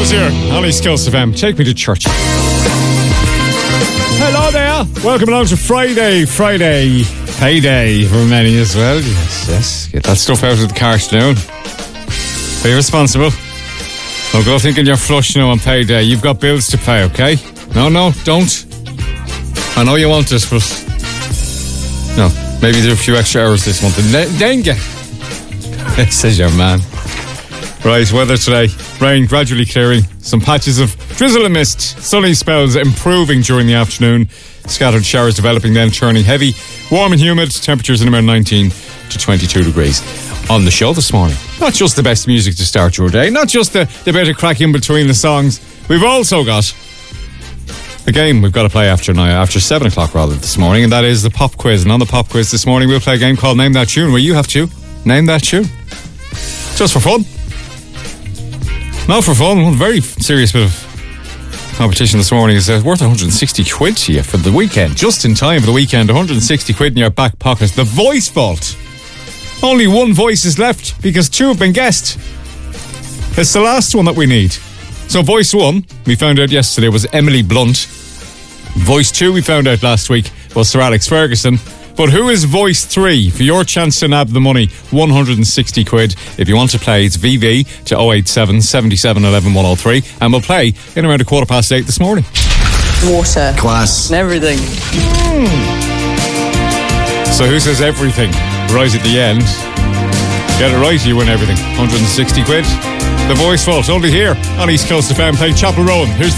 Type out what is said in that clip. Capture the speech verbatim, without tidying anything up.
Showers here on East Coast F M. Take me to church. Hello there. Welcome along to Friday. Friday. Payday for many as well. Yes, yes. Get that stuff out of the cart now. Be responsible. Don't go thinking you're flush now on payday. You've got bills to pay, okay? No, no, don't. I know you want this, but... No, maybe there's a few extra hours this month. And then get... Says your man. Right, weather today. Rain gradually clearing. Some patches of drizzle and mist. Sunny spells improving during the afternoon. Scattered showers developing, then turning heavy. Warm and humid. Temperatures in around nineteen to twenty-two degrees. On the show this morning, not just the best music to start your day, not just the, the bit of crack in between the songs. We've also got a game we've got to play after now, after seven o'clock rather this morning, and that is the pop quiz. And on the pop quiz this morning, we'll play a game called Name That Tune, where you have to name that tune. Just for fun. Not for fun. One very serious bit of competition this morning is uh, worth one hundred sixty quid to you for the weekend. Just in time for the weekend, one hundred sixty quid in your back pocket. The Voice Vault. Only one voice is left because two have been guessed. It's the last one that we need. So voice one, we found out yesterday, was Emily Blunt. Voice two, we found out last week, was Sir Alex Ferguson. But who is voice three? For your chance to nab the money, one hundred sixty quid. If you want to play, it's V V to oh eight seven, seven seven, one one, one oh three. And we'll play in around a quarter past eight this morning. Water. Class. And everything. Mm. So who says everything? Right at the end. Get it right, you win everything. one hundred sixty quid. The Voice Vault, only here on East Coast F M, playing Chapel Rowan. Here's the